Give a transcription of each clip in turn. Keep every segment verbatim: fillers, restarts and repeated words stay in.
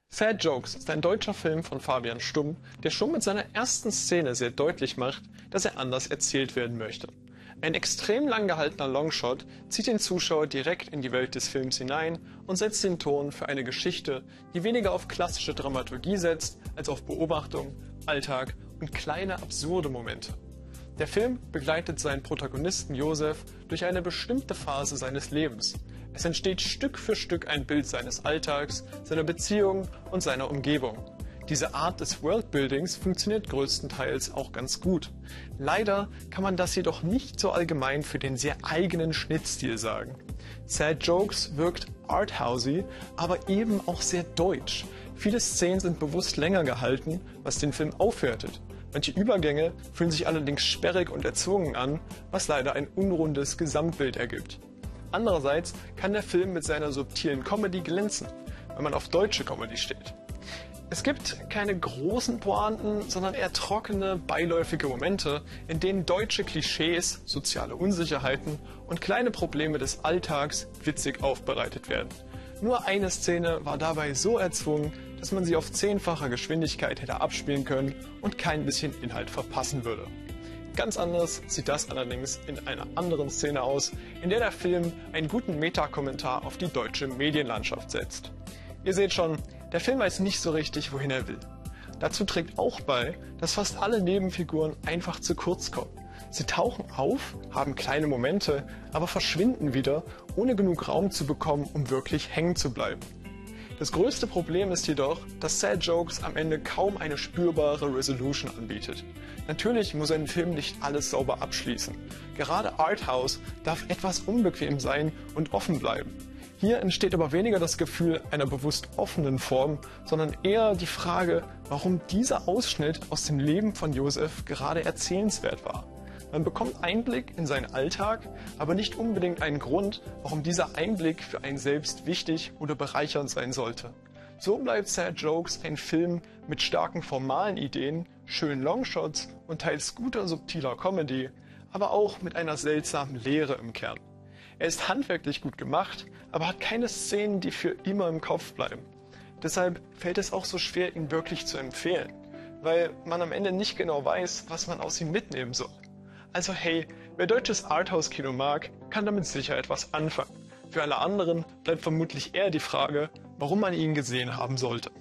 Sad Jokes ist ein deutscher Film von Fabian Stumm, der schon mit seiner ersten Szene sehr deutlich macht, dass er anders erzählt werden möchte. Ein extrem lang gehaltener Longshot zieht den Zuschauer direkt in die Welt des Films hinein und setzt den Ton für eine Geschichte, die weniger auf klassische Dramaturgie setzt, als auf Beobachtung, Alltag und kleine absurde Momente. Der Film begleitet seinen Protagonisten Josef durch eine bestimmte Phase seines Lebens. Es entsteht Stück für Stück ein Bild seines Alltags, seiner Beziehungen und seiner Umgebung. Diese Art des Worldbuildings funktioniert größtenteils auch ganz gut. Leider kann man das jedoch nicht so allgemein für den sehr eigenen Schnittstil sagen. Sad Jokes wirkt arthousey, aber eben auch sehr deutsch. Viele Szenen sind bewusst länger gehalten, was den Film aufwertet. Manche Übergänge fühlen sich allerdings sperrig und erzwungen an, was leider ein unrundes Gesamtbild ergibt. Andererseits kann der Film mit seiner subtilen Comedy glänzen, wenn man auf deutsche Comedy steht. Es gibt keine großen Pointen, sondern eher trockene, beiläufige Momente, in denen deutsche Klischees, soziale Unsicherheiten und kleine Probleme des Alltags witzig aufbereitet werden. Nur eine Szene war dabei so erzwungen, dass man sie auf zehnfacher Geschwindigkeit hätte abspielen können und kein bisschen Inhalt verpassen würde. Ganz anders sieht das allerdings in einer anderen Szene aus, in der der Film einen guten Meta-Kommentar auf die deutsche Medienlandschaft setzt. Ihr seht schon, der Film weiß nicht so richtig, wohin er will. Dazu trägt auch bei, dass fast alle Nebenfiguren einfach zu kurz kommen. Sie tauchen auf, haben kleine Momente, aber verschwinden wieder, ohne genug Raum zu bekommen, um wirklich hängen zu bleiben. Das größte Problem ist jedoch, dass Sad Jokes am Ende kaum eine spürbare Resolution anbietet. Natürlich muss ein Film nicht alles sauber abschließen. Gerade Arthouse darf etwas unbequem sein und offen bleiben. Hier entsteht aber weniger das Gefühl einer bewusst offenen Form, sondern eher die Frage, warum dieser Ausschnitt aus dem Leben von Josef gerade erzählenswert war. Man bekommt Einblick in seinen Alltag, aber nicht unbedingt einen Grund, warum dieser Einblick für einen selbst wichtig oder bereichernd sein sollte. So bleibt Sad Jokes ein Film mit starken formalen Ideen, schönen Longshots und teils guter subtiler Comedy, aber auch mit einer seltsamen Leere im Kern. Er ist handwerklich gut gemacht, aber hat keine Szenen, die für immer im Kopf bleiben. Deshalb fällt es auch so schwer, ihn wirklich zu empfehlen, weil man am Ende nicht genau weiß, was man aus ihm mitnehmen soll. Also hey, wer deutsches Arthouse-Kino mag, kann damit sicher etwas anfangen. Für alle anderen bleibt vermutlich eher die Frage, warum man ihn gesehen haben sollte.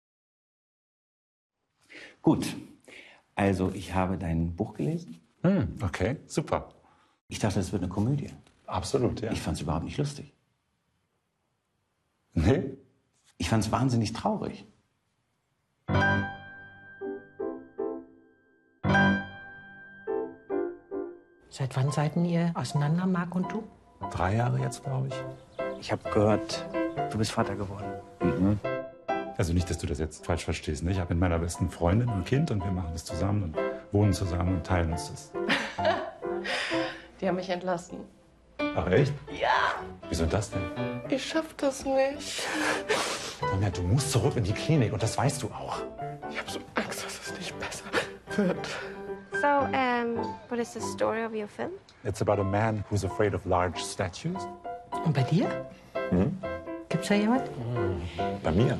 Gut, also ich habe dein Buch gelesen. Hm, okay, super. Ich dachte, es wird eine Komödie. Absolut, ja. Ich fand es überhaupt nicht lustig. Nee? Ich fand es wahnsinnig traurig. Seit wann seid ihr auseinander, Marc und du? Drei Jahre jetzt, glaube ich. Ich habe gehört, du bist Vater geworden. Mhm. Also nicht, dass du das jetzt falsch verstehst. Ne? Ich habe mit meiner besten Freundin ein Kind und wir machen das zusammen und wohnen zusammen und teilen uns das. Die haben mich entlassen. Ach echt? Ja. Wieso das denn? Ich schaff das nicht. Sonja, du musst zurück in die Klinik und das weißt du auch. Ich habe so Angst, dass es nicht besser wird. So, um, what is the story of your film? It's about a man who's afraid of large statues. Und bei dir? Hm? Gibt's da jemand? Hm. Bei mir?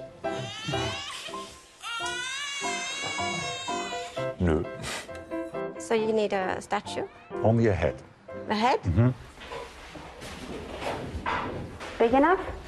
Nö. So you need a statue? Only a head. A head? Mhm. Big enough?